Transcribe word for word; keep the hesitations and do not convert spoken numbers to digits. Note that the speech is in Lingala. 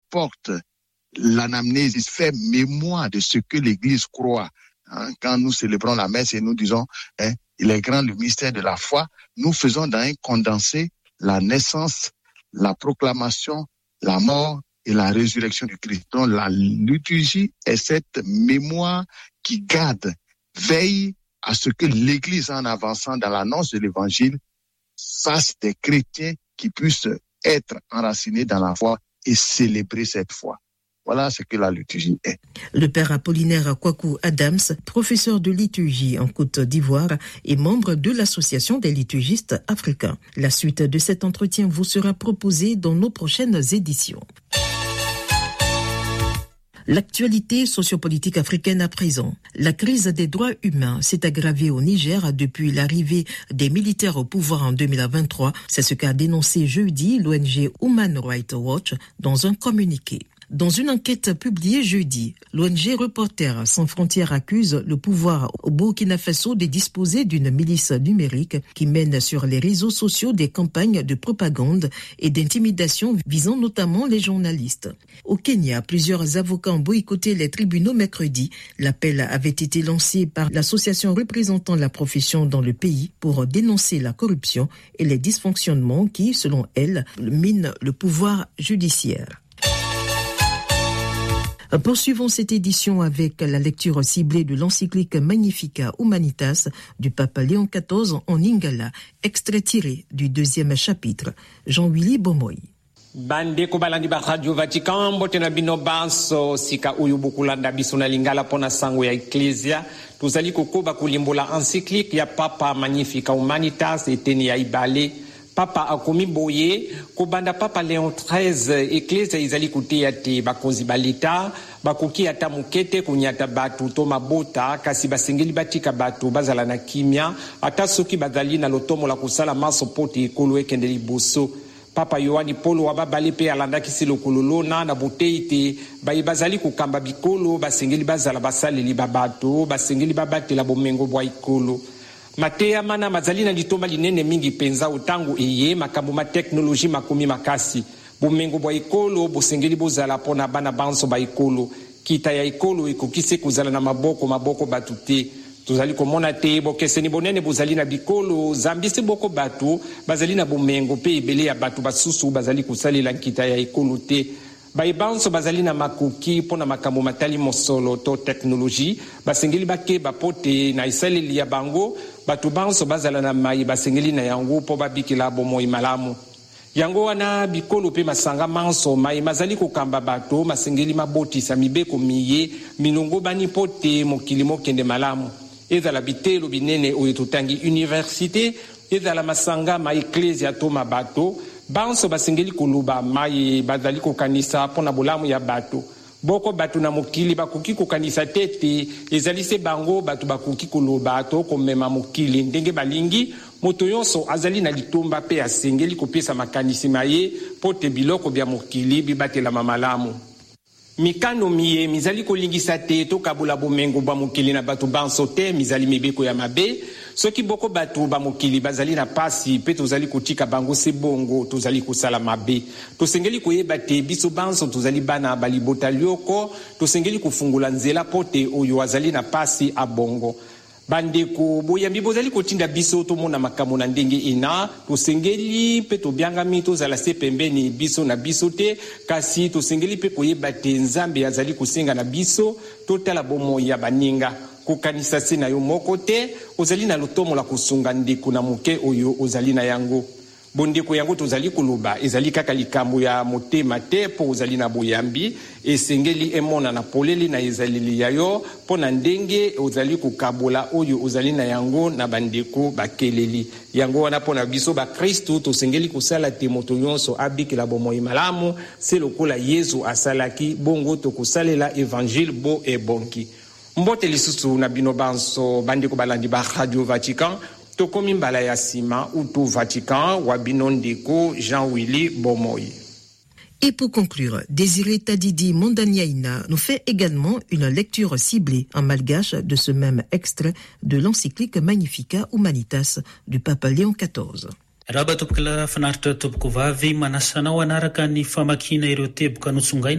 porte l'anamnèse, il fait mémoire de ce que l'Église croit. Hein, quand nous célébrons la messe et nous disons, hein, il est grand le mystère de la foi, nous faisons dans un condensé la naissance, la proclamation, la mort et la résurrection du Christ. Donc la liturgie est cette mémoire qui garde, veille à ce que l'Église, en avançant dans l'annonce de l'Évangile, fasse des chrétiens qui puissent être enracinés dans la foi et célébrer cette foi. Voilà ce que la liturgie est. Le père Apollinaire Kwaku Adams, professeur de liturgie en Côte d'Ivoire et membre de l'Association des liturgistes africains. La suite de cet entretien vous sera proposée dans nos prochaines éditions. L'actualité sociopolitique africaine à présent. La crise des droits humains s'est aggravée au Niger depuis l'arrivée des militaires au pouvoir en deux mille vingt-trois. C'est ce qu'a dénoncé jeudi l'O N G Human Rights Watch dans un communiqué. Dans une enquête publiée jeudi, l'O N G Reporters sans frontières accuse le pouvoir au Burkina Faso de disposer d'une milice numérique qui mène sur les réseaux sociaux des campagnes de propagande et d'intimidation visant notamment les journalistes. Au Kenya, plusieurs avocats ont boycotté les tribunaux mercredi. L'appel avait été lancé par l'association représentant la profession dans le pays pour dénoncer la corruption et les dysfonctionnements qui, selon elle, minent le pouvoir judiciaire. Poursuivons cette édition avec la lecture ciblée de l'encyclique Magnificat Humanitas du pape Léon quatorze en Lingala, extrait tiré du deuxième chapitre. Jean-Willy Bomoy. Bande ko balandi ba Radio Vatican bote na bino banso sika uyu bukulanda biso na Lingala pona sango ya Ecclesia tuzali kokoba kulimbola encyclique ya Papa Magnificat Humanitas eteni ya ibale Papa akomi boye kobanda Papa Léon treize Ecclesia izali kutia te bakonzi balita bakoki ata mukete kunyata batu to mabota kasi basengeli batika batu bazala na kimia ata soki bazali na lotomo la kusala maso poti ekolo ekendeli boso. Papa Yohani Polo wababali pe alandaki silo kululona na buteite bayi bazali kukamba bikolo basengeli bazala basaleli babato basengeli babate la bomengo bwa ikolo. Matea mana mazali na litomba linene mingi penza utangu eye makambo ma teknoloji makumi makasi bomengo bwa ikolo bosengeli bozala pona bana banso ba ikolo kita ya ikolo ekokise kuzala na maboko maboko batute tuzali komona te bokeseni bonene bozali na bikolo zambisi boko batu bazali na bomengo pe ebele ya batu basusu bazali kusalela nkita ya ikolo te baibanso bazali na makuki pona makambo matali mosolo to teknoloji basengeli bake bapote na isaleli ya bango batu banso bazala na mai basengeli na yango po babikila bomoi malamu yango wana bikolo pe masanga manso mai mazali kokamba bato masengeli mabotisa mibeko miye milongo bani pote mokili mokende malamu ezala bitelo binene oyo tutangi université ezala masanga ma ecclesia to mabato banso basengeli koluba mai bazali kokanisa pona bolamu ya bato boko batu na mokili bakoki kokanisa tete ezali se bango batu bakoki koluba to komema mokili ndenge balingi moto yonso azali na litomba pe asengeli kopesa makanisi maye pote biloko bya mokili bibatela mamalamu mikano miye mizali kolingisa te to kabula bomengo ba mokili na batu banso te mizali mibeko ya mabe soki boko batu ba mokili bazali na pasi pe tozali kotika bango se bongo tozali kosala mabe tosengeli koyeba te biso banso tozali bana bali botalioko tosengeli kufungula nzela pote oyo azali na pasi a bongo bandeko boyambi bozali kotinda biso to mona makambo na ndenge ina tosengeli pe tobiangami tozala se pembeni biso na biso te kasi tosengeli pe koyeba te nzambe azali kosenga na biso totala bomo ya baninga kokanisa se na yo moko te ozali na lotomo la kosunga ndeko na moke oyo ozali na yango bondeko yango tozali koloba ezali kaka likambo ya motema te po ozali na boyambi esengeli emona na poleli na ezaleli yayo pona ndenge ozali kukabola oyo ozali na yango na bandeko bakeleli yango wana pona biso ba Kristo tosengeli kusala te moto yonso abikela bomoi malamu se lokola Yesu asalaki bongo to kusalela evangile bo e bonki mbote lisusu na bino banso bandeko balandi ba Radio Vatican tokomi mbala ya sima utu Vatican wabino ndeko Jean-Willy Bomoy. Et pour conclure, Désiré Tadidi Mondaniaïna nous fait également une lecture ciblée en malgache de ce même extrait de l'encyclique Magnificat Humanitas du pape Léon quatorze. Raha tobokala fanaritra toboko vavy manasanao anaraka ny famakina ireo teboka notsongaina